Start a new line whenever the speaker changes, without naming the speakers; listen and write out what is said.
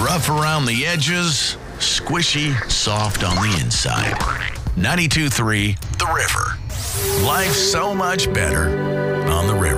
Rough around the edges, squishy, soft on the inside. 92.3 The River. Life's so much better on the river.